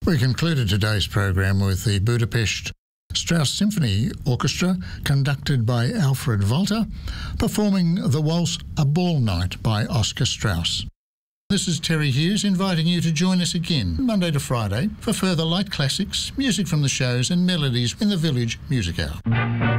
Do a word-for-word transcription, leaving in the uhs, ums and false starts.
We concluded today's program with the Budapest Strauss Symphony Orchestra, conducted by Alfred Walter, performing the waltz A Ball Night by Oscar Strauss. This is Terry Hughes inviting you to join us again Monday to Friday for further light classics, music from the shows and melodies in the Village Music Hour.